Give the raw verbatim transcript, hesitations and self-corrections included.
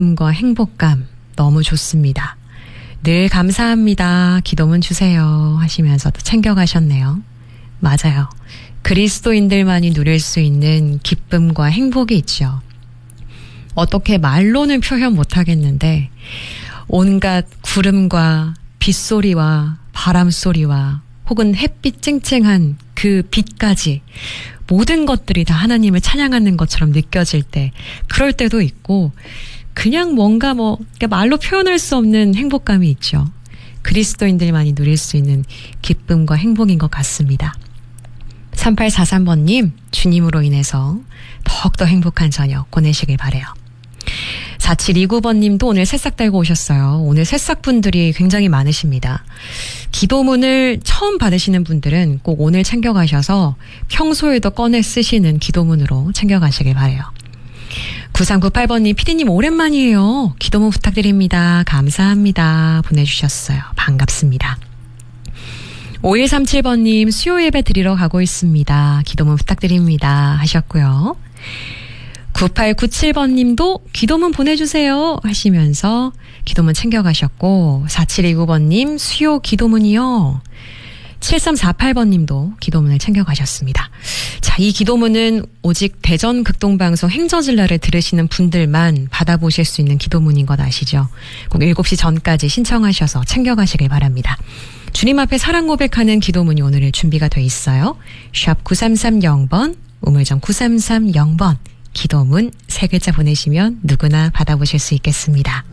과 행복감 너무 좋습니다. 늘 감사합니다. 기도문 주세요 하시면서 또 챙겨가셨네요. 맞아요. 그리스도인들만이 누릴 수 있는 기쁨과 행복이 있죠. 어떻게 말로는 표현 못하겠는데 온갖 구름과 빗소리와 바람소리와 혹은 햇빛 쨍쨍한 그 빛까지 모든 것들이 다 하나님을 찬양하는 것처럼 느껴질 때, 그럴 때도 있고 그냥 뭔가 뭐 말로 표현할 수 없는 행복감이 있죠. 그리스도인들만이 누릴 수 있는 기쁨과 행복인 것 같습니다. 삼팔사삼 번님, 주님으로 인해서 더욱더 행복한 저녁 보내시길 바래요. 사칠이구 번님도 오늘 새싹 달고 오셨어요. 오늘 새싹분들이 굉장히 많으십니다. 기도문을 처음 받으시는 분들은 꼭 오늘 챙겨가셔서 평소에도 꺼내 쓰시는 기도문으로 챙겨가시길 바래요. 구삼구팔 번님, 피디님 오랜만이에요. 기도문 부탁드립니다. 감사합니다. 보내주셨어요. 반갑습니다. 오일삼칠 번님, 수요 예배 드리러 가고 있습니다. 기도문 부탁드립니다. 하셨고요. 구팔구칠 번님도 기도문 보내주세요 하시면서 기도문 챙겨가셨고, 사칠이구 번님 수요 기도문이요. 칠삼사팔 번님도 기도문을 챙겨가셨습니다. 자, 이 기도문은 오직 대전 극동방송 행저질라를 들으시는 분들만 받아보실 수 있는 기도문인 것 아시죠? 꼭 일곱 시 전까지 신청하셔서 챙겨가시길 바랍니다. 주님 앞에 사랑 고백하는 기도문이 오늘 준비가 돼 있어요. 샵 구삼삼공 번, 우물정 구삼삼공 번 기도문 세 글자 보내시면 누구나 받아보실 수 있겠습니다.